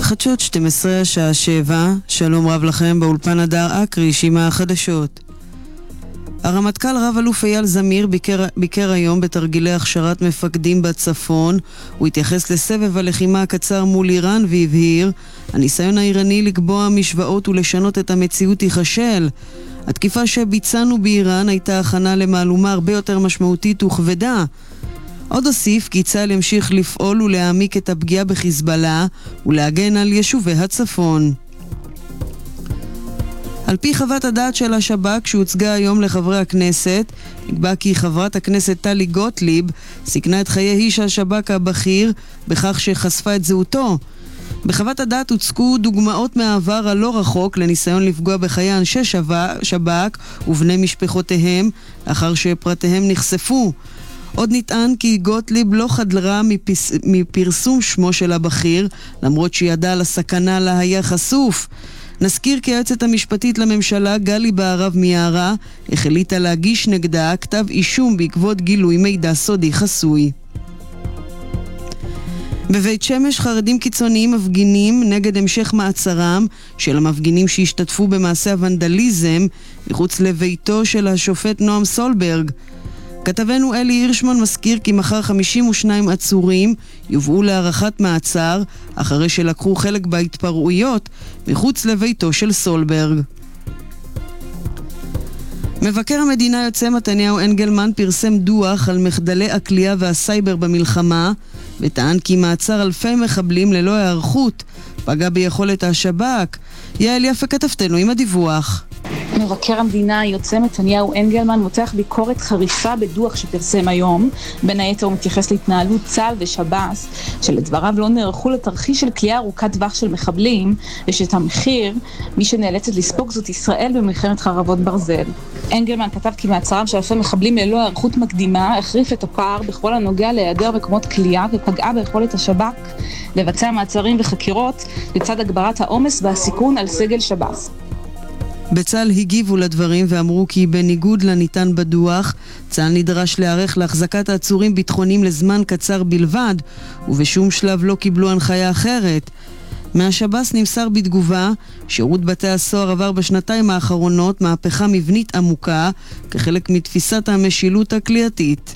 חדשות 12 השעה 7. שלום רב לכם, באולפן הדר אקריש עם החדשות. הרמטכ"ל רב אלוף אייל זמיר ביקר היום בתרגילי הכשרת מפקדים בצפון. הוא התייחס לסבב הלחימה הקצר מול איראן והבהיר, הניסיון האיראני לקבוע משוואות ולשנות את המציאות ייכשל. התקיפה שביצענו באיראן הייתה הכנה למהלומה הרבה יותר משמעותית וכבדה. עוד הוסיף כי צה"ל ימשיך לפעול ולהעמיק את הפגיעה בחיזבאללה ולהגן על יישובי הצפון. על פי חוות הדעת של השב"כ שהוצגה היום לחברי הכנסת, נקבע כי חברת הכנסת טלי גוטליב סיכנה את חיי איש השב"כ הבכיר בכך שחשפה את זהותו. בחוות הדעת הוצגו דוגמאות מהעבר הלא רחוק לניסיון לפגוע בחיי אנשי שב"כ ובני משפחותיהם לאחר שפרטיהם נחשפו. עוד נטען כי גוטליב לא חדרה מפרסום שמו של הבכיר, למרות שידע על הסכנה לה היה חשוף. נזכיר כי היועצת המשפטית לממשלה גלי בהרב מיארה החליטה להגיש נגדה כתב אישום בעקבות גילוי מידע סודי חסוי. בבית שמש חרדים קיצוניים מפגינים נגד המשך מעצרם של המפגינים שהשתתפו במעשה הוונדליזם מחוץ לביתו של השופט נועם סולברג. כתבנו אלי הירשמן מזכיר כי מחר 52 עצורים יובאו להארכת מעצר אחרי שלקחו חלק בהתפרעויות מחוץ לביתו של סולברג. מבקר המדינה יוצא מתניהו אנגלמן פרסם דוח על מחדלי הכלייה והסייבר במלחמה וטען כי מעצר אלפי מחבלים ללא הערכות פגע ביכולת השב"כ. יעל יפה כתבתנו עם הדיווח. מבקר המדינה יוצא מתניהו אנגלמן מותח ביקורת חריפה בדוח שפרסם היום. בין היתר הוא מתייחס להתנהלות צה"ל ושב"ס, שלדבריו לא נערכו לתרחיש של כליאה ארוכת טווח של מחבלים, ושאת המחיר מי שנאלצת לספוג זאת ישראל במלחמת חרבות ברזל. אנגלמן כתב כי מעצרם של אלפי מחבלים ללא הערכות מקדימה החריף את הפער בכל הנוגע להיעדר מקומות כליאה ופגעה ביכולת השב"כ לבצע מעצרים וחקירות לצד הגברת העומס והסיכון על סגל שב"ס. בצה"ל הגיבו לדברים ואמרו כי בניגוד לניתן בדוח, צה"ל נדרש להיערך להחזקת העצורים ביטחוניים לזמן קצר בלבד, ובשום שלב לא קיבלו הנחיה אחרת. מהשב"ס נמסר בתגובה, שירות בתי הסוהר עבר בשנתיים האחרונות מהפכה מבנית עמוקה, כחלק מתפיסת המשילות הכליאתית.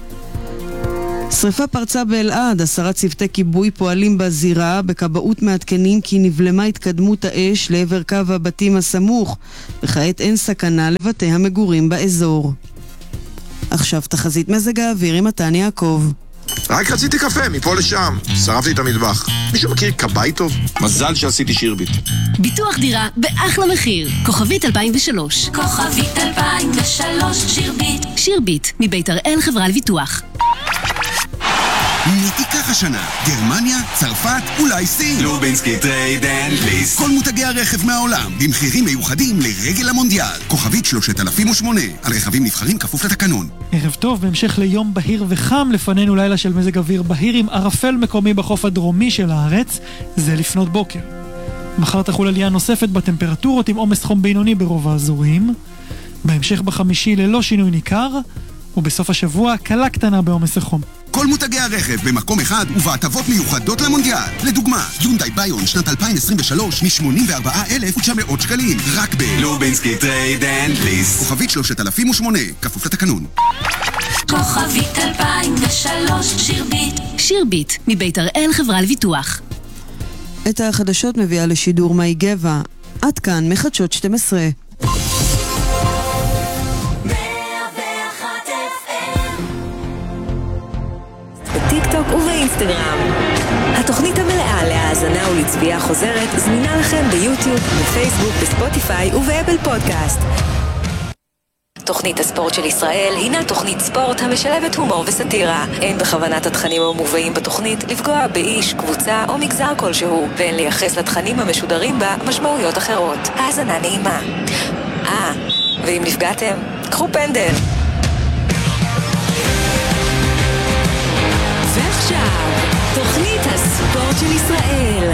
שריפה פרצה באלעד, 10 צוותי כיבוי פועלים בזירה, בכבאות מעדכנים כי נבלמה התקדמות האש לעבר קו הבתים הסמוך, וכעת אין סכנה לבתי המגורים באזור. עכשיו תחזית מזג האוויר עם מתן יעקב. רק רציתי קפה, מפה לשם. שרפתי את המטבח. מישהו מכיר כבאי טוב? מזל שעשיתי שירביט. ביטוח דירה באחלה מחיר. כוכבית 2003. כוכבית 2003, שירביט. שירביט, מבית הראל חברה לביטוח. מי תיקח השנה? גרמניה, צרפת, אולי סין? לובינסקי טרייד אנד ליסט. כל מותגי הרכב מהעולם, במחירים מיוחדים לרגל המונדיאל. כוכבית 3008, על רכבים נבחרים כפוף לתקנון. ערב טוב, בהמשך ליום בהיר וחם, לפנינו לילה של מזג אוויר בהיר עם ערפל מקומי בחוף הדרומי של הארץ, זה לפנות בוקר. מחר תחול עלייה נוספת בטמפרטורות עם עומס חום בינוני ברוב האזורים. בהמשך בחמישי ללא שינוי ניכר, ובסוף השבוע קלה קטנה בעומס החום. כל מותגי הרכב במקום אחד ובהטבות מיוחדות למונדיאל. לדוגמה, יונדאי ביון שנת 2023 מ-84,900 שקלים, רק לובינסקי טרייד אנד ליסט. כוכבית 3008, כפוף לתקנון. כוכבית 2003, שירביט. שירביט, מבית הראל חברה לביטוח. את החדשות מביאה לשידור מאי גבע. עד כאן מחדשות 12. בטיקטוק ובאינסטגרם. התוכנית המלאה להאזנה ולצפייה חוזרת זמינה לכם ביוטיוב, בפייסבוק, בספוטיפיי ובאפל פודקאסט. תוכנית הספורט של ישראל הינה תוכנית ספורט המשלבת הומור וסטירה. אין בכוונת התכנים המובאים בתוכנית לפגוע באיש, קבוצה או מגזר כלשהו, ואין לייחס לתכנים המשודרים בה משמעויות אחרות. האזנה נעימה. ואם נפגעתם, קחו פנדל. ועכשיו, תוכנית הספורט של ישראל.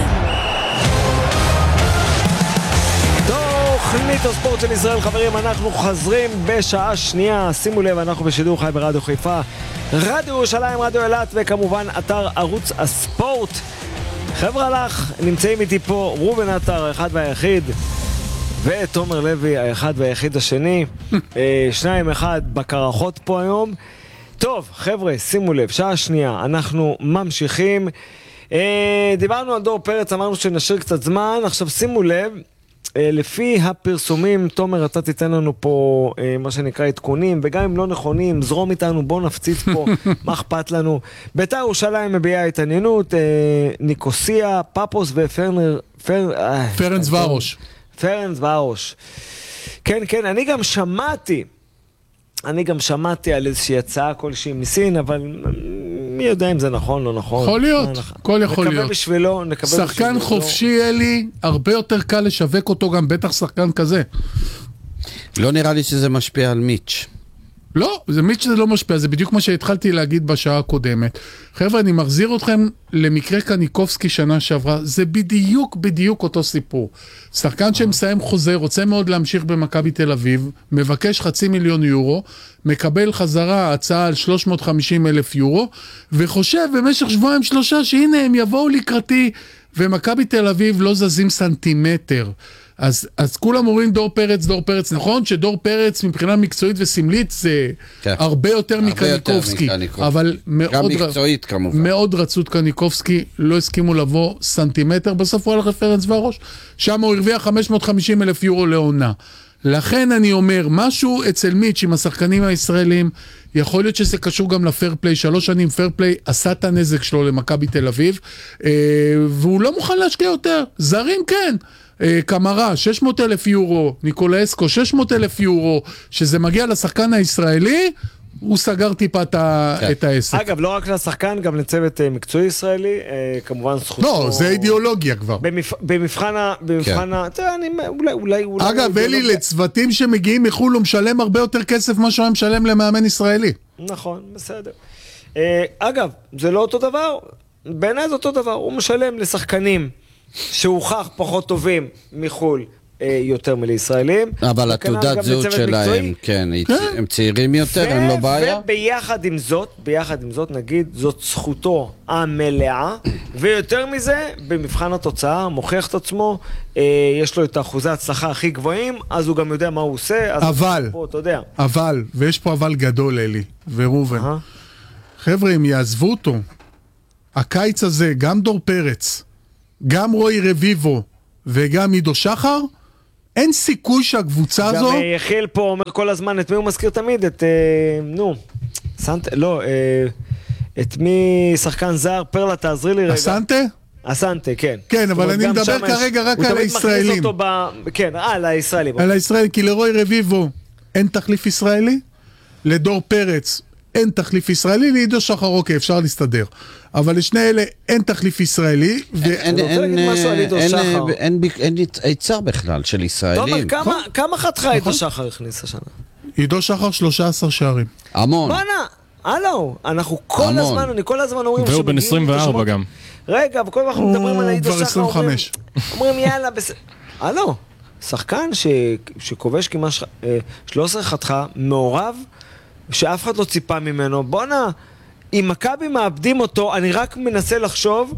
תוכנית הספורט של ישראל, חברים, אנחנו חוזרים בשעה שנייה. שימו לב, אנחנו בשידור חי ברדיו חיפה, רדיו ירושלים, רדיו אילת, וכמובן אתר ערוץ הספורט. חבר'ה הלך, נמצאים איתי פה רובן עטר, האחד והיחיד, ותומר לוי, האחד והיחיד השני. שניים אחד בקרחות פה היום. טוב, חבר'ה, שימו לב, שעה שנייה, אנחנו ממשיכים. דיברנו על דור פרץ, אמרנו שנשאיר קצת זמן. עכשיו שימו לב, לפי הפרסומים, תומר, אתה תיתן לנו פה מה שנקרא עדכונים, וגם אם לא נכונים, זרום איתנו, בוא נפציץ פה, מה אכפת לנו. בית"ר ירושלים מביעה התעניינות, ניקוסיה, פאפוס פרנס ורוש. פרנס ורוש. כן, כן, אני גם שמעתי על איזושהי הצעה כלשהי מסין, אבל מי יודע אם זה נכון או לא נכון. יכול להיות, הכל יכול להיות. נקווה בשבילו. שחקן חופשי, אלי, הרבה יותר קל לשווק אותו, גם בטח שחקן כזה. לא נראה לי שזה משפיע על מיץ'. לא, מיץ' זה לא משפיע, זה בדיוק מה שהתחלתי להגיד בשעה הקודמת. חבר'ה, אני מחזיר אתכם למקרה קניקובסקי שנה שעברה, זה בדיוק אותו סיפור. שחקן שמסיים חוזה, רוצה מאוד להמשיך במכבי תל אביב, מבקש 500,000 יורו, מקבל חזרה הצעה על 350,000 יורו, וחושב במשך 2-3 שהנה הם יבואו לקראתי, ומכבי תל אביב לא זזים סנטימטר. אז כולם אומרים דור פרץ, נכון שדור פרץ מבחינה מקצועית וסמלית זה הרבה יותר מקניקובסקי, אבל מאוד רצו את קניקובסקי, לא הסכימו לבוא סנטימטר, בסוף הוא הלך לפרנס ורוש, שם הוא הרוויח 550,000 יורו לעונה. לכן אני אומר, משהו אצל מיץ' עם השחקנים הישראלים, יכול להיות שזה קשור גם לפייר פליי, 3 שנים פייר פליי עשה את הנזק שלו למכבי תל אביב, והוא לא מוכן להשקיע יותר, זרים כן, קמרה, 600,000 יורו, ניקולסקו, 600,000 יורו, שזה מגיע לשחקן הישראלי, הוא סגר טיפה את העסק. אגב, לא רק לשחקן, גם לצוות מקצועי ישראלי, כמובן זכותו... לא, זה אידיאולוגיה כבר. במבחן אולי... אגב, אלי, לצוותים שמגיעים מחול, הוא משלם הרבה יותר כסף מה שהוא משלם למאמן ישראלי. נכון, בסדר. אגב, זה לא אותו דבר, בעיניי זה אותו דבר, הוא משלם לשחקנים שהוכח פחות טובים מחול יותר מלישראלים. אבל התעודת זהות שלהם, כן, הם צעירים יותר, אין לו בעיה. וביחד עם זאת, נגיד, זאת זכותו המלאה, ויותר מזה, במבחן התוצאה, מוכיח את עצמו, יש לו את אחוזי ההצלחה הכי גבוהים, אז הוא גם יודע מה הוא עושה, אבל, ויש פה אבל גדול, אלי, ורובן. חבר'ה, אם יעזבו אותו, הקיץ הזה, גם דור פרץ, גם רוי רביבו וגם עידו שחר, אין סיכוי שהקבוצה הזו... גם יחיל פה אומר כל הזמן, את מי הוא מזכיר תמיד? את, את מי שחקן זר, פרלה, תעזרי לי רגע. אסנטה, כן. כן, אבל אני מדבר כרגע רק על הישראלים. כן, על הישראלים. על הישראלים, כי לרוי רביבו אין תחליף ישראלי, לדור פרץ אין תחליף ישראלי, לעידו שחר אוקיי, אפשר להסתדר. אבל לשני אלה אין תחליף ישראלי. אין היצר בכלל של ישראלים. תומר, כמה חתכה עידו שחר הכניס השנה? עידו שחר 13 שערים. המון. הלו, אנחנו כל הזמן אומרים... והוא בן 24 גם. רגע, וכל הזמן אנחנו מדברים על עידו שחר, אומרים יאללה, הלו, שחקן שכובש כמעט 13 חתכה, מעורב, שאף אחד לא ציפה ממנו. בוא'נה, אם מכבי מאבדים אותו, אני רק מנסה לחשוב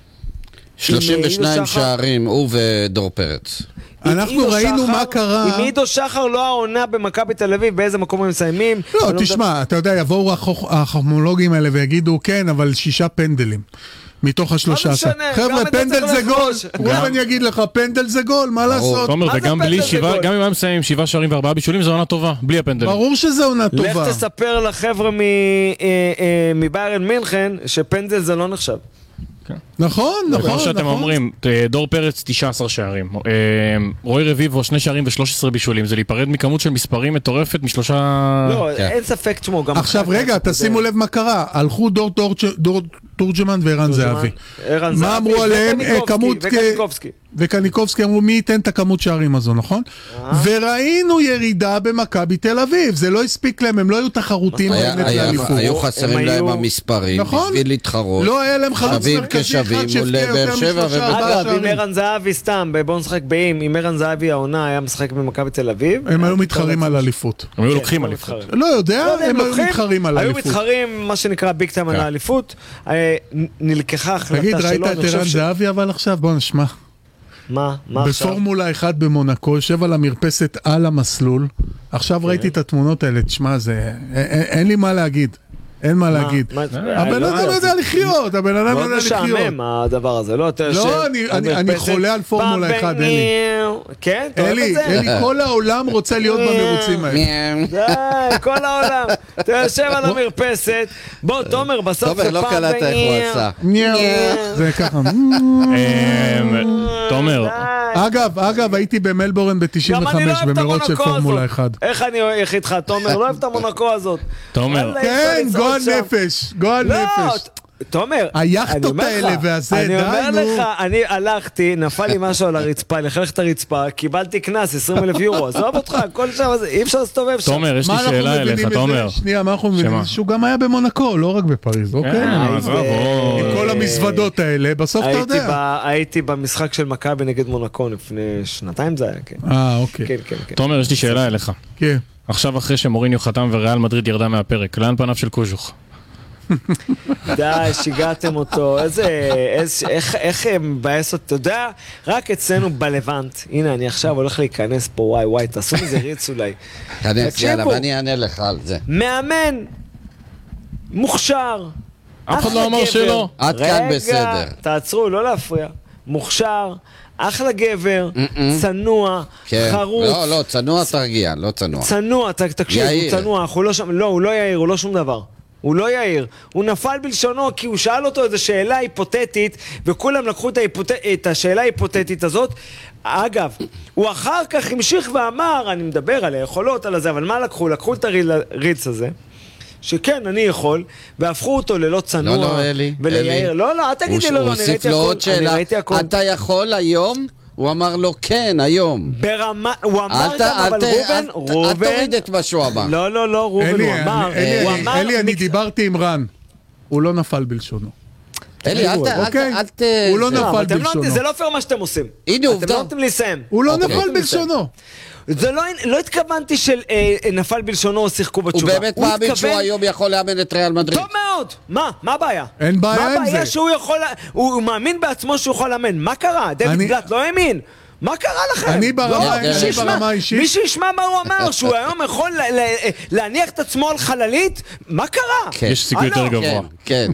32 שערים, הוא ודור פרץ. אנחנו ראינו מה קרה. אם עידו שחר לא העונה במכבי תל אביב, באיזה מקום הם מסיימים? לא, תשמע, אתה יודע, יבואו החכמולוגים האלה ויגידו, כן, אבל 6 פנדלים. מתוך ה-13. חבר'ה, פנדל זה גול. רובן יגיד לך, פנדל זה גול, מה לעשות? תומר, וגם בלי 7, גם אם הם מסיימים 7 שערים ו4 בישולים, זו עונה טובה, בלי הפנדלים. ברור שזו עונה טובה. לך תספר לחבר'ה מביירן מינכן, שפנדל זה לא נחשב. נכון. כמו שאתם אומרים, דור פרץ 19 שערים, רוי רביבו 2 שערים ו13 בישולים, זה להיפרד מכמות של מספרים מטורפת משלושה... לא, אין ספק תשמו. עכשיו רגע, תשימו לב מה קרה, הלכו דור תורג'מן וערן זהבי. מה אמרו עליהם? וקניקובסקי אמרו מי ייתן את הכמות שערים הזו, נכון? וראינו ירידה במכבי תל אביב, זה לא הספיק להם, הם לא היו תחרותיים. היו חסרים להם המספרים בשביל להתחרות. לא היה להם חלוץ מרכזי אחד שהפקיע יותר מ3-4 אגב, עם ערן זהבי סתם, בוא נשחק באים, עם ערן זהבי העונה היה משחק במכבי תל אביב. הם היו מתחרים על אליפות. הם היו לוקחים אליפות. לא יודע, הם היו מתחרים על אליפות. היו מתחרים, מה שנקרא ביג טיים על האליפות. נלקחה החלטה שלו. תגיד, ראית את ערן זהבי אבל עכשיו? בוא נשמע. מה עכשיו? בפורמולה 1 במונקו, יושב על המרפסת על המסלול. עכשיו ראיתי את התמונות האלה, תשמע, אין לי מה להגיד. אין מה להגיד. הבן אדם יודע לחיות, הבן אדם יודע לחיות. מאוד משעמם הדבר הזה, לא? לא, אני חולה על פורמולה 1, אלי. כן? אלי, כל העולם רוצה להיות במרוצים האלה. די, כל העולם. אתה יושב על המרפסת. בוא, תומר, בסוף זה פעם... תומר, לא קלט איך הוא עשה. זה ככה. תומר. אגב, הייתי במלבורן ב-95 במרוץ של פורמולה 1. איך אני הולך איתך, תומר? לא אוהב את המונקו הזאת. תומר. כן, גועל נפש, גועל נפש. תומר, היחטות האלה והזה, די, נו. אני אומר לך, אני הלכתי, נפל לי משהו על הרצפה, לחלך את הרצפה, קיבלתי קנס, 20,000 יורו, עזוב אותך, כל שם, אי אפשר לסתובב שם. תומר, יש לי שאלה אליך, תומר. שנייה, מה אנחנו מבינים? שהוא גם היה במונקו, לא רק בפריז, אוקיי? עם כל המזוודות האלה, בסוף אתה יודע. הייתי במשחק של מכבי נגד מונקו לפני שנתיים זה היה, כן. אוקיי. תומר, יש לי שאלה אליך. כן. עכשיו אחרי שמוריניו חתם וריאל מדריד ירדה מהפרק, לאן פניו של קוז'וך? די, שיגעתם אותו, איך הם מבאס אותי, אתה יודע, רק אצלנו בלבנט, הנה אני עכשיו הולך להיכנס פה, וואי, תעשו מזה ריץ אולי. יאללה, ואני אענה לך על זה. מאמן, מוכשר, אף אחד לא אמר שלא. עד כאן בסדר. רגע, תעצרו, לא להפריע, מוכשר, אחלה גבר, צנוע, חרוץ. לא, צנוע תרגיע, לא צנוע. צנוע, תקשיב, הוא צנוע, הוא לא יאיר, הוא לא שום דבר. הוא לא יאיר, הוא נפל בלשונו כי הוא שאל אותו איזו שאלה היפותטית וכולם לקחו את השאלה ההיפותטית הזאת. אגב, הוא אחר כך המשיך ואמר, אני מדבר על היכולות, על הזה, אבל מה לקחו? לקחו את הריץ הזה, שכן, אני יכול, והפכו אותו ללא צנוע. לא, אלי. וליאיר, לא, אל תגיד לי לא, אני ראיתי הכל. אתה יכול היום? הוא אמר לו כן, היום. ברמה, הוא אמר גם, אבל רובן... אל תוריד את מה שהוא אמר. לא, רובן, הוא אמר... אלי, אני דיברתי עם רן. הוא לא נפל בלשונו. אלי, אל ת... הוא לא נפל בלשונו. זה לא פייר מה שאתם עושים. הנה, עובדה. אתם לא נותנים לי לסיים. הוא לא נפל בלשונו. זה לא התכוונתי של נפל בלשונו או שיחקו בתשובה. הוא באמת מאמין שהוא היום יכול לאמן את ריאל מדריד. טוב מאוד. מה הבעיה? אין בעיה עם זה. מה הבעיה שהוא יכול... הוא מאמין בעצמו שהוא יכול לאמן. מה קרה? דויד גלאט לא האמין. מה קרה לכם? אני ברמה אישית. מי שישמע מה הוא אמר, שהוא היום יכול להניח את עצמו על חללית? מה קרה? יש סיכוי יותר גבוה. כן.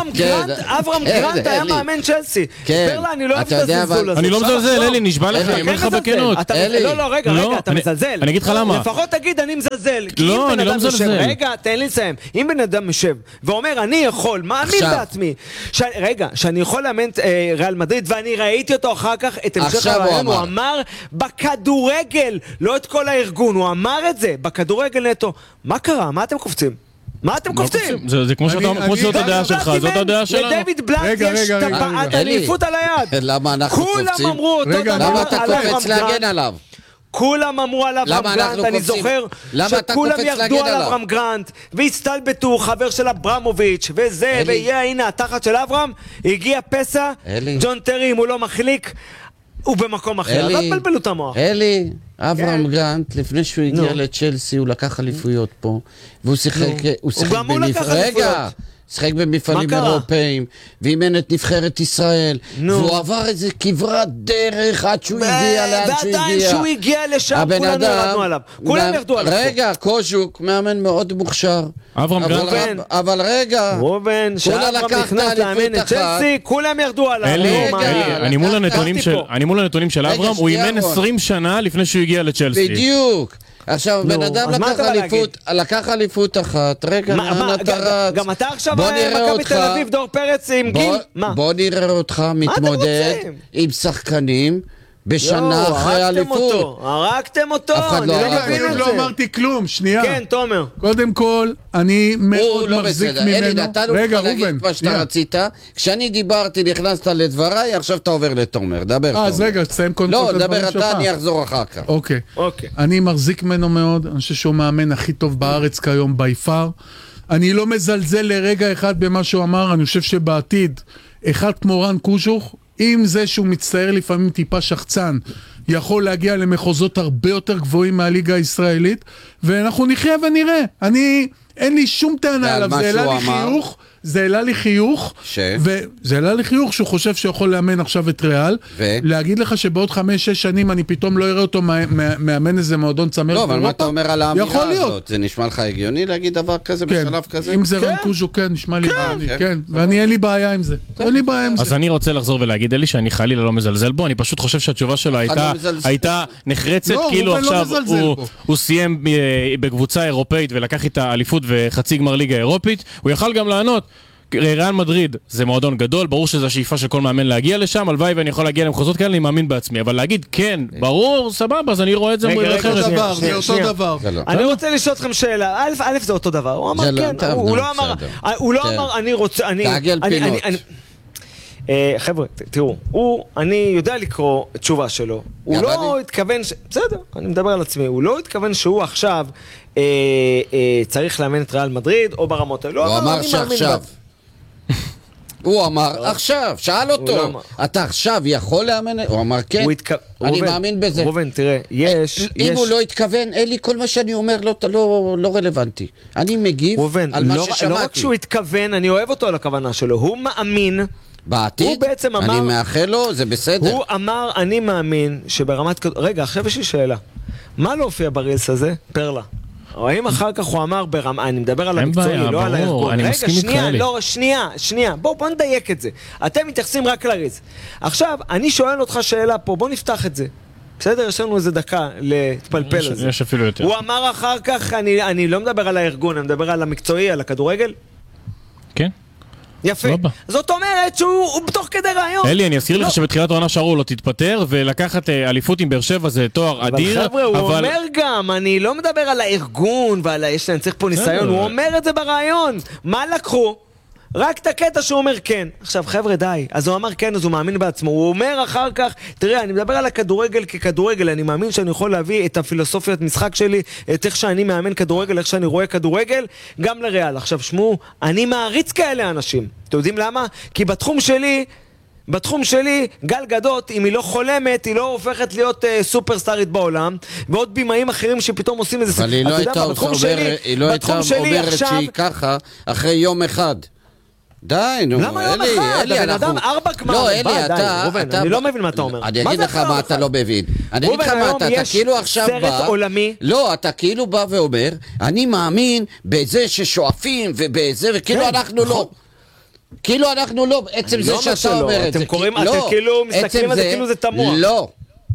אברהם גרנט היה מאמן צ'לסי. ספר לה, אני לא אוהב את הזלזול הזה. אני לא מזלזל, אלי, נשבע לך, אני אומר לך בכנות. לא, רגע, אתה מזלזל. אני אגיד לך למה. לפחות תגיד, אני מזלזל. לא, אני לא מזלזל. רגע, תן לי לסיים. אם בן אדם יושב ואומר, אני יכול, מאמין בעצמי. רגע, שאני יכול לאמן ריאל מדריד, ואני ראיתי אותו אחר כך, את המשך הרעיון, הוא אמר בכדורגל, לא את כל הארגון, הוא אמר את זה, בכדורגל נטו. מה קרה? מה אתם קופצים? מה אתם קופצים? זה כמו שזאת הדעה שלך, זאת הדעה שלנו. לדויד בלאט יש את האליפות על היד. למה אנחנו קופצים? כולם אמרו אותו דבר. למה אתה קופץ להגן עליו? כולם אמרו על אברהם גרנט, אני זוכר שכולם ירדו על אברהם גרנט והצטלבטו, חבר של אברמוביץ' וזה, ויהיה הנה התחת של אברהם, הגיע פסע, ג'ון טרי אם הוא לא מחליק הוא במקום אחר, לא תבלבלו את המוח. אלי, אברהם גרנט, לפני שהוא הגיע לצ'לסי, הוא לקח אליפויות פה, והוא שיחק שיחק במפעלים אירופאים, ואימן את נבחרת ישראל, והוא עבר איזה כברת דרך עד שהוא הגיע לאן שהוא הגיע. ועדיין שהוא הגיע לשם, כולנו ירדנו עליו. כולם ירדו עליו. רגע, קוז'וק, מאמן מאוד מוכשר. אבל רגע, רובן, שאברהם נכנס לאמן את צ'לסי, כולם ירדו עליו. אני מול הנתונים של אברהם, הוא אימן 20 שנה לפני שהוא הגיע לצ'לסי. בדיוק. עכשיו, בן אדם לקח אליפות אחת, רגע, אתה רץ? גם אתה עכשיו מכבי תל אביב, דור פרץ עם גיל? בוא נראה אותך מתמודד עם שחקנים בשנה אחרי אליפות. הרגתם אותו, אני לא מבין את זה. לא אמרתי כלום, שנייה. כן, תומר. קודם כל, אני מאוד מחזיק ממנו. אלי, נתנו לך להגיד מה שאתה רצית. כשאני דיברתי, נכנסת לדבריי, עכשיו אתה עובר לתומר. דבר תומר. אז רגע, תסיים קודם כל את הדברים שלך. לא, דבר אתה, אני אחזור אחר כך. אוקיי. אני מחזיק ממנו מאוד, אני חושב שהוא מאמן הכי טוב בארץ כיום, ביפר. אני לא מזלזל לרגע אחד במה שהוא אמר, אני חושב שבעתיד, אחד כמו רן קוז'וך, עם זה שהוא מצטער לפעמים טיפה שחצן, יכול להגיע למחוזות הרבה יותר גבוהים מהליגה הישראלית, ואנחנו נחיה ונראה. אין לי שום טענה עליו, זה העלה לי חיוך, זה העלה לי חיוך, וזה העלה לי חיוך שהוא חושב שיכול לאמן עכשיו את ריאל, להגיד לך שבעוד 5-6 שנים אני פתאום לא אראה אותו מאמן איזה מועדון צמרת. לא, אבל מה אתה אומר על האמירה הזאת? זה נשמע לך הגיוני להגיד דבר כזה בשלב כזה? אם זה רנקוז'ו, כן, נשמע לי הגיוני, כן, ואני אין לי בעיה עם זה. אין לי בעיה עם זה. אז אני רוצה לחזור ולהגיד אלי שאני חלילה לא מזלזל בו, אני פשוט חושב שהתשובה שלו הייתה נחרצת, כאילו עכשיו הוא סיים בקבוצה אירופאית ולקח איתה אליפות וחצי גמר ליגה אירופית, הוא יכל גם לענות. ריאל מדריד זה מועדון גדול, ברור שזו השאיפה של כל מאמן להגיע לשם, הלוואי ואני יכול להגיע למחוזות כאלה, אני מאמין בעצמי, אבל להגיד כן, ברור, סבבה, אז אני רואה את זה מול אחרת. זה אותו דבר. אני רוצה לשאול אתכם שאלה, א' זה אותו דבר, הוא אמר כן, הוא לא אמר אני רוצה, תעגל פינות. חבר'ה, תראו, אני יודע לקרוא תשובה שלו, הוא לא התכוון, בסדר, אני מדבר על עצמי, הוא לא התכוון שהוא עכשיו צריך לאמן את ריאל מדריד או ברמות האלה. הוא אמר שעכשיו. הוא אמר עכשיו, שאל אותו, אתה עכשיו יכול לאמן? הוא אמר כן, אני מאמין בזה. רובן, תראה, אם הוא לא התכוון, אלי, כל מה שאני אומר לא רלוונטי. אני מגיב על מה ששמעתי. לא רק שהוא התכוון, אני אוהב אותו על הכוונה שלו, הוא מאמין. בעתיד, אני מאחל לו, זה בסדר. הוא אמר, אני מאמין שברמת... רגע, עכשיו יש לי שאלה. מה לא הופיע ברילס הזה? פרלה. או האם אחר כך הוא אמר ברמה, אני מדבר על המקצועי, לא על הארגון. רגע, שנייה, בוא נדייק את זה. אתם מתייחסים רק לרילס. עכשיו, אני שואל אותך שאלה פה, בוא נפתח את זה. בסדר, יש לנו איזה דקה להתפלפל על זה. יש אפילו יותר. הוא אמר אחר כך, אני לא מדבר על הארגון, אני מדבר על המקצועי, על הכדורגל? כן. יפה. זאת אומרת שהוא בתוך כדי רעיון. אלי, אני אזכיר לך שבתחילת העונה שרו לו תתפטר, ולקחת אליפות עם באר שבע זה תואר אדיר. אבל חבר'ה, הוא אומר גם, אני לא מדבר על הארגון ועל יש להם צריך פה ניסיון, הוא אומר את זה ברעיון. מה לקחו? רק את הקטע שהוא אומר כן. עכשיו חבר'ה די, אז הוא אמר כן, אז הוא מאמין בעצמו. הוא אומר אחר כך, תראה, אני מדבר על הכדורגל ככדורגל, אני מאמין שאני יכול להביא את הפילוסופיית משחק שלי, את איך שאני מאמן כדורגל, איך שאני רואה כדורגל, גם לריאל. עכשיו שמו, אני מעריץ כאלה אנשים. אתם יודעים למה? כי בתחום שלי, גל גדות, אם היא לא חולמת, היא לא הופכת להיות סופרסטארית בעולם, ועוד בימאים אחרים שפתאום עושים איזה... אבל היא לא הייתה אומרת שהיא ככה אחרי יום אחד. די, נו, למה יום אחד? הבן אדם 4 גמר. לא, אלי, אני לא מבין מה אתה אומר. אני אגיד לך מה אתה לא מבין. אני אגיד לך מה אתה כאילו עכשיו בא... סרט עולמי. לא, אתה כאילו בא ואומר, אני מאמין בזה ששואפים ובזה, וכאילו אנחנו לא. כאילו אנחנו לא, עצם זה שאתה אומר את זה. אתם כאילו מסתכלים על זה כאילו זה תמוה. לא.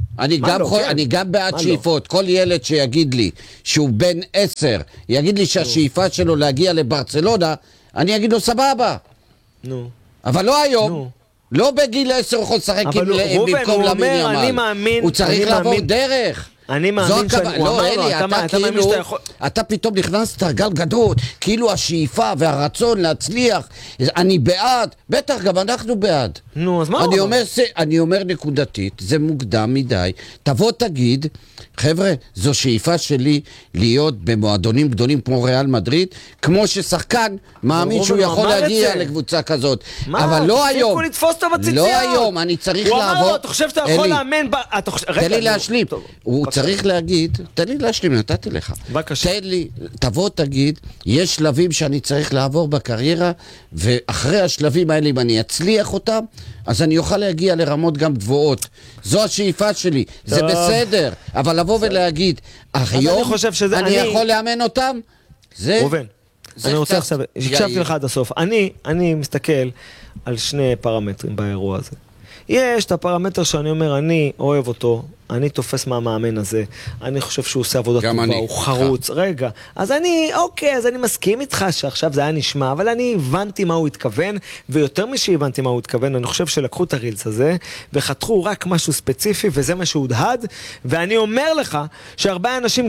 אני גם בעד שאיפות. כל ילד שיגיד לי שהוא בן 10, יגיד לי שהשאיפה שלו להגיע לברצלונה, אני אגיד לו סבבה. נו. אבל לא היום. לא בגיל 10 יכול לשחק במקום למין ימל. הוא צריך לעבור דרך. אני מאמין שהוא אמר לו, אתה מאמין שאתה יכול... אתה פתאום נכנסת גל גדות, כאילו השאיפה והרצון להצליח, אני בעד, בטח גם אנחנו בעד. נו, אז מה אני אומר נקודתית, זה מוקדם מדי, תבוא תגיד, חבר'ה, זו שאיפה שלי להיות במועדונים גדולים כמו ריאל מדריד, כמו ששחקן מאמין שהוא יכול להגיע לקבוצה כזאת. אבל לא היום. תפסיקו לתפוס את הציציות. לא היום, אני צריך לעבור... הוא אמר לו, אתה חושב שאתה יכול לאמן... תן לי להשלים. הוא צריך להגיד, תן לי להשלים, נתתי לך. בבקשה. תן לי, תבוא תגיד, יש שלבים שאני צריך לעבור בקריירה, ואחרי השלבים האלה, אם אני אצליח אותם, אז אני אוכל להגיע לרמות גם גבוהות. זו השאיפה שלי, זה בסדר. אבל לבוא ולהגיד, היום אני יכול לאמן אותם? זה... רובן, אני רוצה עכשיו, הקשבתי לך עד הסוף. אני מסתכל על שני פרמטרים באירוע הזה. יש את הפרמטר שאני אומר, אני אוהב אותו, אני תופס מהמאמן הזה, אני חושב שהוא עושה עבודה טובה, הוא חרוץ, רגע, אז אני מסכים איתך שעכשיו זה היה נשמע, אבל אני הבנתי מה הוא התכוון, ויותר משהבנתי מה הוא התכוון, אני חושב שלקחו את הרילס הזה, וחתכו רק משהו ספציפי, וזה מה שהודהד, ואני אומר לך, שהרבה אנשים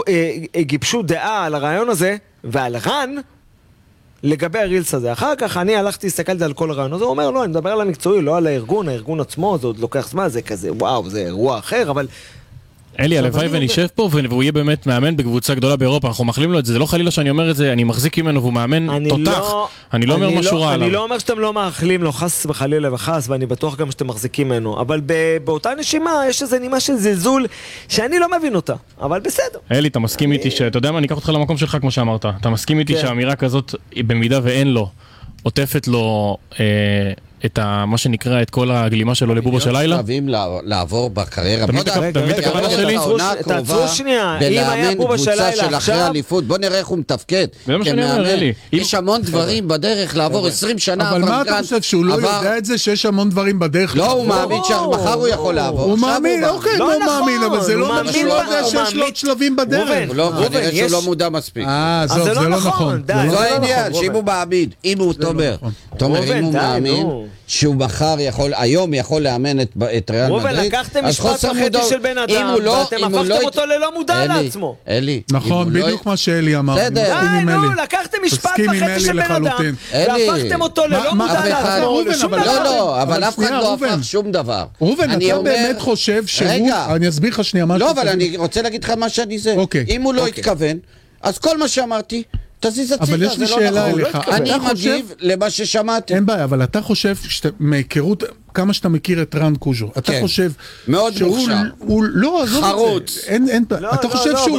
גיבשו דעה על הרעיון הזה, ועל רן, לגבי הרילס הזה. אחר כך אני הלכתי, הסתכלתי על כל הרעיון הזה, הוא אומר, לא, אני מדבר על המקצועי, לא על הארגון עצמו, זה עוד לוקח זמן, זה כזה, וואו, זה אירוע אחר, אבל... אלי, הלוואי ונשב פה, והוא יהיה באמת מאמן בקבוצה גדולה באירופה, אנחנו מאחלים לו את זה, זה לא חלילה שאני אומר את זה, אני מחזיק ממנו והוא מאמן תותח, אני לא אומר משהו רע עליו. אני לא אומר שאתם לא מאחלים לו, חס וחלילה וחס, ואני בטוח גם שאתם מחזיקים ממנו, אבל באותה נשימה יש איזו נימה של זלזול שאני לא מבין אותה, אבל בסדר. אלי, אתה מסכים איתי, אתה יודע מה, אני אקח אותך למקום שלך כמו שאמרת, אתה מסכים איתי שהאמירה כזאת, במידה ואין לו, עוטפת לו את מה שנקרא, את כל הגלימה שלו לבובה של לילה. חייבים לעבור בקריירה. תעצרו שנייה, אם היה בובה של לילה עכשיו... בוא נראה איך הוא מתפקד. זה מה שאני אומר, אלי. יש המון דברים בדרך לעבור 20 שנה. אבל מה אתה חושב, שהוא לא יודע את זה שיש המון דברים בדרך? לא, הוא מאמין שמחר הוא יכול לעבור. הוא מאמין, אוקיי, הוא מאמין, אבל זה לא אומר שהוא לא יודע שיש לו שלבים בדרך. כנראה שהוא לא מודע מספיק. זה לא נכון. זה העניין, שאם הוא מאמין, אם הוא תומר, אם הוא מאמין שהוא מחר יכול, היום יכול לאמן את ריאל מדריד, לקחתם משפט וחצי של בן אדם, ואתם הפכתם אותו ללא מודע לעצמו. אלי, נכון, בדיוק מה שאלי אמר. די, נו, לקחתם משפט וחצי של בן אדם, והפכתם אותו ללא מודע לעצמו. לא, אבל אף אחד לא הפך שום דבר. ראובן, אתה באמת חושב שהוא... אני אסביר לך שנייה משהו. לא, אבל אני רוצה להגיד לך מה שאני זה. אם הוא לא התכוון, אז כל מה שאמרתי, תזיז הצידה, אבל יש לי שאלה אליך. אני מגיב למה ששמעתי. אין בעיה, אבל אתה חושב מהיכרות, כמה שאתה מכיר את רן קוז'ו, אתה חושב מאוד מוכשר, לא, חרוץ, אתה חושב שהוא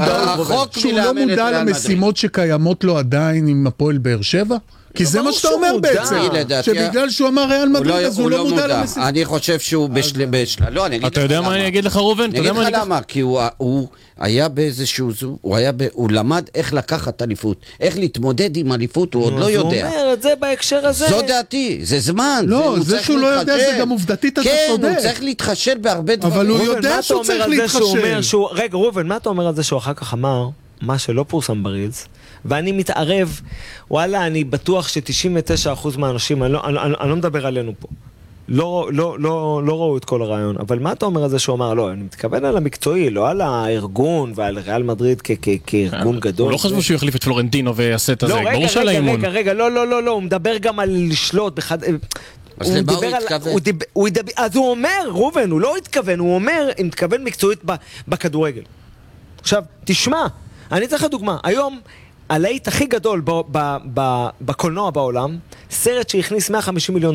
לא מודע למשימות שקיימות לו עדיין עם הפועל באר שבע? כי זה מה שאתה אומר בעצם, שבגלל שהוא אמר ריאל מדריד אז הוא לא מודע למשימות. אני חושב שהוא בשלב, אתה יודע מה אני אגיד לך ראובן? אני אגיד לך למה, כי הוא היה באיזשהו, הוא למד איך לקחת אליפות, איך להתמודד עם אליפות, הוא עוד לא יודע. הוא אומר את זה בהקשר הזה. זו דעתי, זה זמן. לא, זה שהוא לא יודע זה גם עובדתית אתה צודק. כן, הוא צריך להתחשל בהרבה דברים. אבל הוא יודע שהוא צריך להתחשל. רגע, ראובן, מה אתה אומר על זה שהוא אחר כך אמר מה שלא פורסם בריץ? ואני מתערב, וואלה, אני בטוח ש99% מהאנשים, אני לא מדבר עלינו פה, לא ראו את כל הרעיון, אבל מה אתה אומר על זה שהוא אמר? לא, אני מתכוון על המקצועי, לא על הארגון ועל ריאל מדריד כארגון גדול. הוא לא חשבו שהוא יחליף את פלורנטינו ויעשה את זה, ברור של האימון. רגע, לא, הוא מדבר גם על לשלוט אז למה הוא התכוון? אז הוא אומר, ראובן, הוא לא התכוון, הוא אומר, הוא מתכוון מקצועית בכדורגל. עכשיו, תשמע, אני צריך דוגמה, היום הלהיט הכי גדול בקולנוע בעולם, סרט שהכניס $150 מיליון,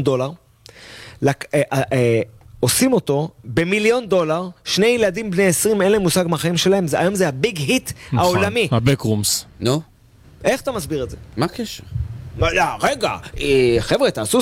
עושים אותו $1,000,000, שני ילדים בני 20, אין להם מושג מהחיים שלהם, היום זה הביג היט העולמי. הבקרומס. נו? איך אתה מסביר את זה? מה הקשר? רגע, חבר'ה, תעשו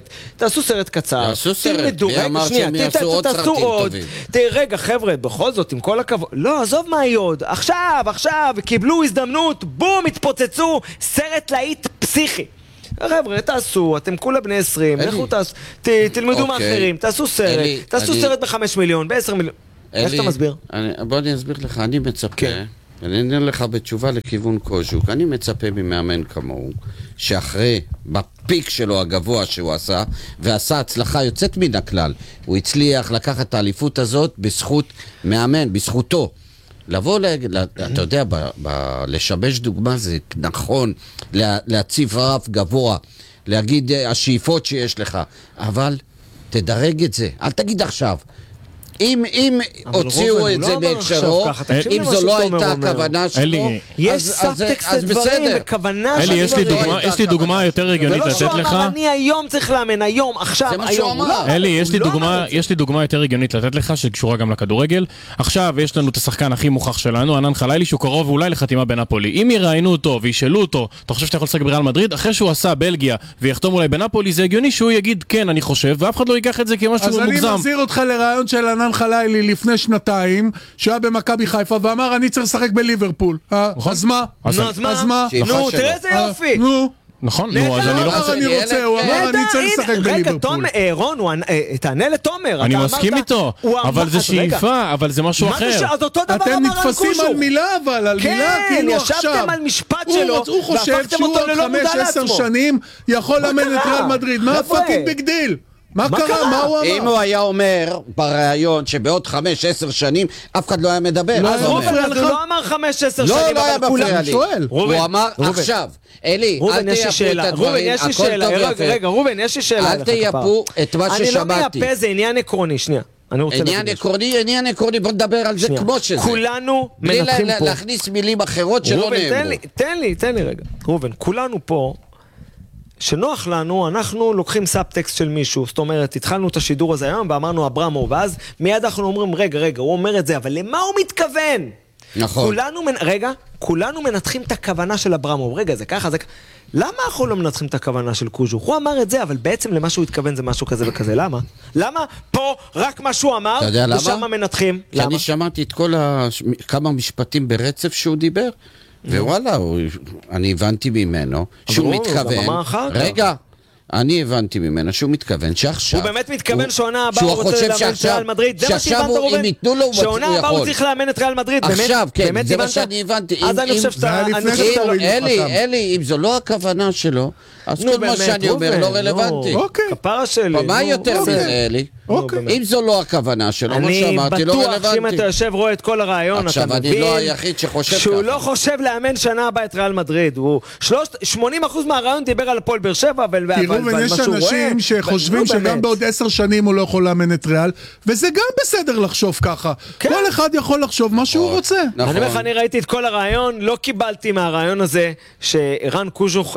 סרט קצר. תעשו סרט, מי אמר שהם יעשו עוד סרטים טובים. רגע, חבר'ה, בכל זאת, עם כל הכבוד, לא, עזוב מה יהיה עוד, עכשיו, קיבלו הזדמנות, בום, התפוצצו, סרט להיט פסיכי. חבר'ה, תעשו, אתם כולה בני 20, לכו תלמדו מאחרים, תעשו סרט ב5 מיליון, ב10 מיליון. איך אתה מסביר? בוא אני אסביר לך, אני מצפה. אני אענה לך בתשובה לכיוון קוז'וק. אני מצפה ממאמן כמוהו, שאחרי, בפיק שלו הגבוה שהוא עשה, ועשה הצלחה יוצאת מן הכלל, הוא הצליח לקחת את האליפות הזאת בזכות מאמן, בזכותו. לבוא, אתה יודע, לשבש דוגמה זה נכון, להציב רף גבוה, להגיד השאיפות שיש לך, אבל תדרג את זה, אל תגיד עכשיו. אם הוציאו את זה בהקשרו, אם זו לא הייתה הכוונה שלו, יש סאבטקסט לדברים וכוונה אלי, יש לי דוגמה יותר הגיונית לתת לך. זה לא שהוא אמר, אני היום צריך לאמן, היום, עכשיו, זה מה שהוא אמר. אלי, יש לי דוגמה יותר הגיונית לתת לך, שקשורה גם לכדורגל. עכשיו יש לנו את השחקן הכי מוכח שלנו, ענן חלילי, שהוא קרוב אולי לחתימה בנפולי. אם יראיינו אותו וישאלו אותו, אתה חושב שאתה יכול לשחק בריאל מדריד? אחרי שהוא עשה בלגיה ויחתום אולי בנפולי, זה הגיוני שהוא יגיד כן, אני חושב, ואף אחד לא ייקח את זה כמשהו מוגזם. אז אני מחזיר אותך לרעיון של ענן חלילי לפני שנתיים, שהיה במכבי חיפה ואמר אני צריך לשחק בליברפול. אז מה? אז מה? נו, תראה איזה יופי. נכון, נו, אז אני לא חושב... הוא אמר אני צריך לשחק בליברפול. רגע, רון, תענה לתומר. אני מסכים איתו, אבל זה שאיפה, אבל זה משהו אחר. אז אותו דבר אתם נתפסים על מילה, אבל על מילה כאילו עכשיו. כן, ישבתם על משפט שלו, הוא חושב שהוא עוד 5-10 שנים יכול לאמן את ריאל מדריד. מה הפאקינג ביג דיל? מה קרה? מה הוא אמר? אם הוא היה אומר בראיון שבעוד 5-10 שנים אף אחד לא היה מדבר. אז הוא לא אמר 5-10 שנים. לא היה מפריע לי. הוא אמר עכשיו. אלי, אל תייפו את הדברים, הכל טוב יפה. רגע, ראובן, יש לי שאלה. אל תייפו את מה ששמעתי. אני לא מייפה, זה עניין עקרוני, שנייה. עניין עקרוני, בוא נדבר על זה כמו שזה. כולנו מנתחים פה. בלי להכניס מילים אחרות שלא נאמרו. תן לי רגע. ראובן, כולנו פה, שנוח לנו, אנחנו לוקחים סאבטקסט של מישהו, זאת אומרת, התחלנו את השידור הזה היום, ואמרנו אברמו, ואז מיד אנחנו אומרים, רגע, הוא אומר את זה, אבל למה הוא מתכוון? נכון. כולנו מנתחים את הכוונה של אברמוב. רגע, זה ככה, זה ככה. למה אנחנו לא מנתחים את הכוונה של קוז'וך? הוא אמר את זה, אבל בעצם למה שהוא התכוון זה משהו כזה וכזה. למה? למה פה רק מה שהוא אמר, ושם מנתחים? כי אני שמעתי את כמה משפטים ברצף שהוא דיבר, ווואלה, אני הבנתי ממנו שהוא מתכוון. רגע. אני הבנתי ממנו שהוא מתכוון שעכשיו... הוא באמת מתכוון שעונה הבאה הוא רוצה לאמן את ריאל מדריד? זה מה שהבנת רובן? שעונה הבאה הוא צריך לאמן את ריאל מדריד? עכשיו, כן, זה מה שאני הבנתי. אז אני חושב שאתה... אלי, אם זו לא הכוונה שלו, אז כל מה שאני אומר לא רלוונטי. כפרה שלי. מה יותר מזה, אלי? אם זו לא הכוונה שלו, מה שאמרתי לא רלוונטי. אני בטוח שאם אתה יושב רואה את כל הרעיון, אתה מבין... עכשיו, אני לא היחיד שחושב ככה. שהוא לא חושב לאמן שנה הבאה את ריאל מדריד. 80% מהרעיון דיבר על הפועל באר שבע יש אנשים שחושבים שגם בעוד 10 שנים הוא לא יכול לאמן את ריאל, וזה גם בסדר לחשוב ככה. כל אחד יכול לחשוב מה שהוא רוצה. אני ראיתי את כל הרעיון, לא קיבלתי מהרעיון הזה שרן קוז'וך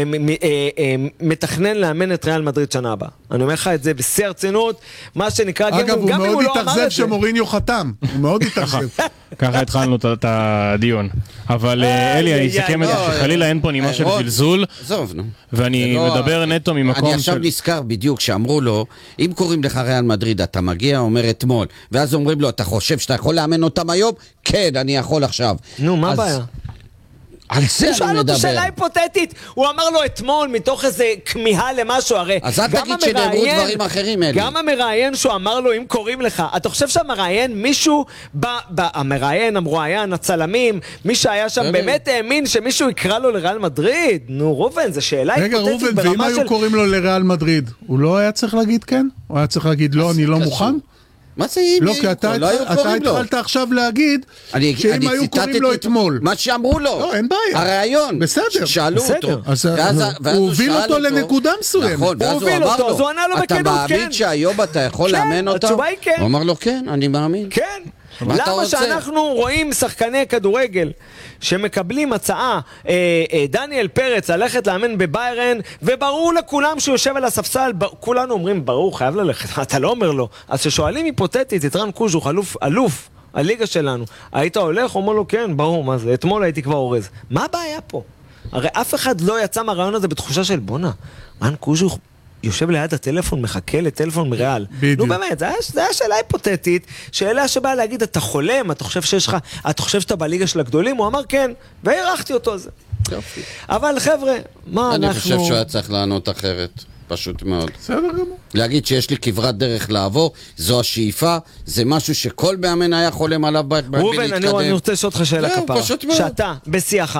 מתכנן לאמן את ריאל מדריד שנה הבאה. אני אומר לך את זה בשיא הרצינות, מה שנקרא, אגב, הוא מאוד התאכזב שמוריניו חתם. הוא מאוד התאכזב. ככה התחלנו את הדיון. אבל אלי, אני אסכם את זה שחלילה אין פה נימה של זלזול, ואני מדבר נטו ממקום אני עכשיו נזכר בדיוק שאמרו לו, אם קוראים לך ריאל מדריד, אתה מגיע, אומר אתמול, ואז אומרים לו, אתה חושב שאתה יכול לאמן אותם היום? כן, אני יכול עכשיו. נו, מה הבעיה? על זה אני מדבר. הוא שאל אותו שאלה היפותטית, הוא אמר לו אתמול מתוך איזה כמיהה למשהו, הרי אז אל תגיד שנאמרו דברים אחרים אלה. גם המראיין שהוא אמר לו אם קוראים לך, אתה חושב שהמראיין מישהו, המראיין, המרואיין, הצלמים, מי שהיה שם באמת האמין שמישהו יקרא לו לריאל מדריד? נו רובן, זו שאלה היפותטית ברמה של... רגע רובן, ואם היו קוראים לו לריאל מדריד, הוא לא היה צריך להגיד כן? הוא היה צריך להגיד לא, אני לא מוכן? מה זה אם? לא, כי אתה התחלת עכשיו להגיד שאם היו קוראים לו אתמול. מה שאמרו לו. לא, אין בעיה. הרעיון. בסדר. שאלו אותו. הוא הוביל אותו לנקודה מסוימת. נכון, ואז הוא אמר לו, אתה מאמין שהיום אתה יכול לאמן אותם? התשובה היא כן. הוא אמר לו, כן, אני מאמין. כן. למה שאנחנו רואים שחקני כדורגל שמקבלים הצעה, דניאל פרץ ללכת לאמן בביירן, וברור לכולם שהוא יושב על הספסל, כולנו אומרים ברור חייב ללכת, אתה לא אומר לו. אז ששואלים היפותטית את רן קוז'וך, אלוף הליגה שלנו, היית הולך? אומר לו כן, ברור, מה זה, אתמול הייתי כבר אורז. מה הבעיה פה? הרי אף אחד לא יצא מהרעיון הזה בתחושה של בונה, רן קוז'וך יושב ליד הטלפון, מחכה לטלפון מריאל. נו באמת, זה היה שאלה היפותטית, שאלה שבאה להגיד, אתה חולם, אתה חושב שאתה בליגה של הגדולים? הוא אמר כן, והערכתי אותו על זה. אבל חבר'ה, מה אנחנו... אני חושב שהוא היה צריך לענות אחרת, פשוט מאוד. בסדר גמור. להגיד שיש לי כברת דרך לעבור, זו השאיפה, זה משהו שכל מאמן היה חולם עליו רובן, אני רוצה לשאול אותך שאלה כפרה. שאתה, בשיאך.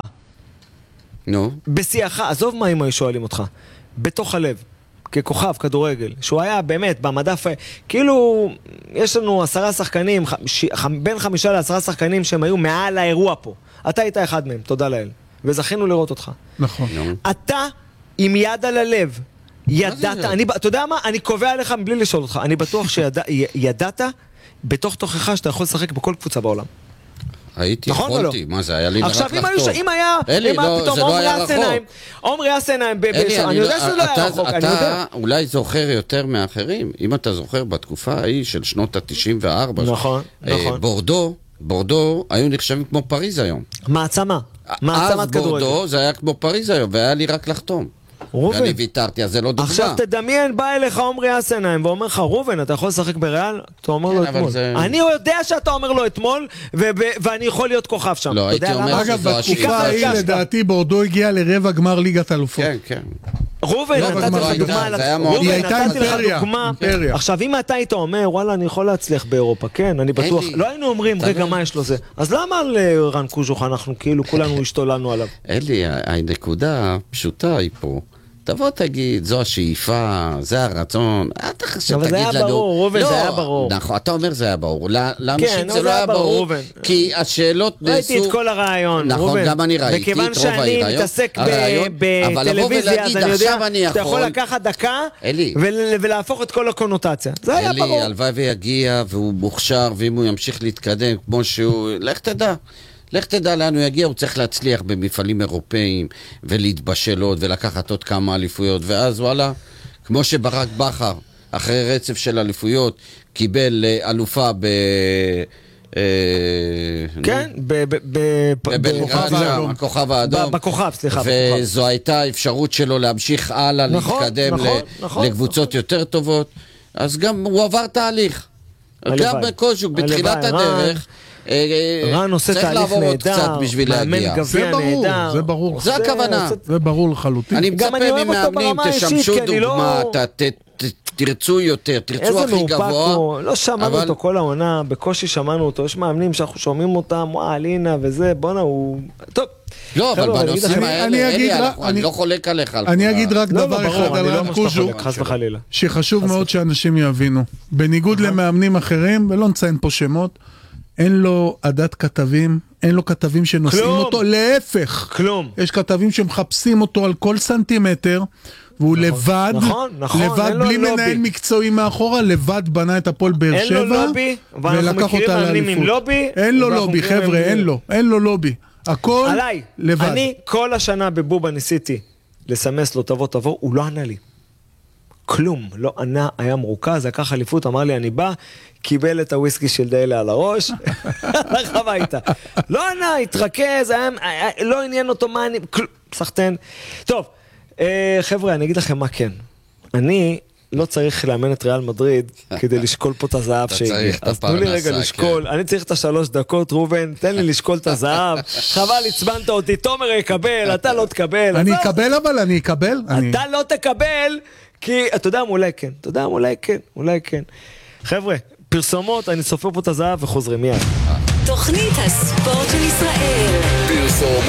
נו. בשיאך, עזוב מה אם היו שואלים אותך. בתוך הלב. ככוכב, כדורגל, שהוא היה באמת במדף, כאילו יש לנו 10 שחקנים, בין 5 ל10 שחקנים שהם היו מעל האירוע פה. אתה היית אחד מהם, תודה לאל. וזכינו לראות אותך. נכון. אתה עם יד על הלב, ידעת, אתה יודע מה? אני קובע לך מבלי לשאול אותך, אני בטוח שידעת בתוך תוכחה שאתה יכול לשחק בכל קבוצה בעולם. הייתי, יכולתי, מה זה, היה לי רק לחתום. אם היה פתאום עומרי אסנהיים, אני יודע שזה לא היה רחוק, אני יודע. אתה אולי זוכר יותר מאחרים, אם אתה זוכר בתקופה ההיא של שנות ה-94, נכון. בורדו היו נחשבים כמו פריז היום. מעצמת כדורגל. אז בורדו זה היה כמו פריז היום, והיה לי רק לחתום. ואני ויתרתי, אז זה לא דוגמה. עכשיו תדמיין, בא אליך עומרי אסנהיים ואומר לך, רובן, אתה יכול לשחק בריאל? אתה אומר לו אתמול. אני יודע שאתה אומר לו אתמול, ואני יכול להיות כוכב שם. לא, הייתי אומר שזו בתקופה ההיא, לדעתי, בורדו הגיע לרבע גמר ליגת אלופות. כן, כן. רובן, נתתי לך דוגמה. היא הייתה אימפריה. עכשיו, אם אתה היית אומר, וואלה, אני יכול להצליח באירופה, כן, אני בטוח. לא היינו אומרים, רגע, מה יש לו זה? אז למה לרן קוז'וך אנחנו כאילו כולנו השתוללנו עליו? אלי, הנקודה הפשוטה היא פה. תבוא תגיד, זו השאיפה, זה הרצון, אתה חושב תגיד לנו... אבל זה היה ברור, רובן, זה היה ברור. נכון, אתה אומר זה היה ברור. לאנשים זה לא היה ברור, כי השאלות נעשו... ראיתי את כל הרעיון, נכון, גם אני ראיתי את רוב וכיוון שאני מתעסק בטלוויזיה, אז אני יודע שאתה יכול לקחת דקה ולהפוך את כל הקונוטציה. זה היה ברור. אלי, הלוואי ויגיע, והוא מוכשר, ואם הוא ימשיך להתקדם כמו שהוא... לך תדע לאן הוא יגיע, הוא צריך להצליח במפעלים אירופאים ולהתבשל עוד ולקחת עוד כמה אליפויות, ואז וואלה, כמו שברק בכר אחרי רצף של אליפויות קיבל אלופה כן, בכוכב האדום. בכוכב, סליחה. וזו הייתה האפשרות שלו להמשיך הלאה, להתקדם לקבוצות יותר טובות. אז גם הוא עבר תהליך. גם בקוז'וק, בתחילת הדרך. רן עושה תהליך נהדר, מאמן גביע נהדר. זה ברור. זה הכוונה. זה ברור לחלוטין. אני מצפה ממאמנים, תשמשו דוגמה, תרצו יותר, תרצו הכי גבוה. לא שמענו אותו כל העונה, בקושי שמענו אותו, יש מאמנים שאנחנו שומעים אותם, אלינה וזה, בונה הוא... טוב. לא, אבל בנושאים האלה, אני לא חולק עליך. אני אגיד רק דבר אחד על רן קוז'וק, שחשוב מאוד שאנשים יבינו. בניגוד למאמנים אחרים, ולא נציין פה שמות, אין לו עדת כתבים, אין לו כתבים שנושאים אותו, להפך. כלום. יש כתבים שמחפשים אותו על כל סנטימטר, והוא לבד, לבד, בלי מנהל מקצועי מאחורה, לבד בנה את הפועל באר שבע, אין לו לובי, ואנחנו מכירים מאמנים עם לובי. אין לו לובי, חבר'ה, אין לו לובי. הכל לבד. אני כל השנה בבובה ניסיתי לסמס לו תבוא, הוא לא ענה לי. כלום, לא ענה, היה מרוכז, לקח אליפות, אמר לי אני בא, קיבל את הוויסקי של דיילה על הראש, הלך הביתה. לא ענה, התרכז, לא עניין אותו מה אני, סחטן. טוב, חבר'ה, אני אגיד לכם מה כן. אני לא צריך לאמן את ריאל מדריד כדי לשקול פה את הזהב שהגיע. אז תנו לי רגע לשקול. אני צריך את 3 דקות, רובן, תן לי לשקול את הזהב. חבל, הצבנת אותי, תומר יקבל, אתה לא תקבל. אני אקבל אבל, אני אקבל. אתה לא תקבל, כי אתה יודע, אולי כן. חבר'ה, פרסומות, אני סופר פה את הזהב וחוזרים מיד. תוכנית הספורט של ישראל. פרסומות.